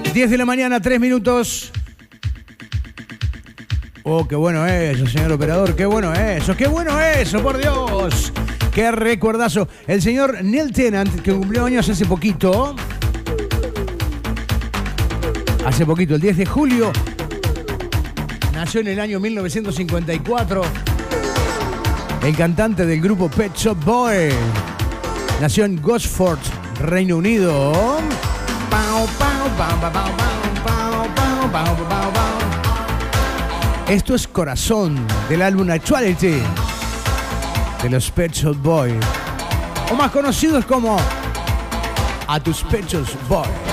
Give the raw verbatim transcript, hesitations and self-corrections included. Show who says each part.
Speaker 1: diez de la mañana, tres minutos. Oh, qué bueno eso, señor operador. Qué bueno eso, qué bueno eso, por Dios. Qué recuerdazo. El señor Neil Tennant, que cumplió años hace poquito. Hace poquito, el diez de julio. Nació en el año mil novecientos cincuenta y cuatro. El cantante del grupo Pet Shop Boys. Nació en Gosford, Reino Unido. Esto es Corazón, del álbum Actuality de los Pet Shop Boys, o más conocidos como A tus Pet Shop Boys.